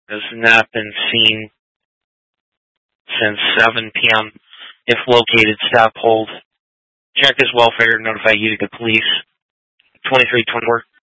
has not been seen since 7 p.m. If located, stop, hold. Check his welfare, notify you to the police. 2324.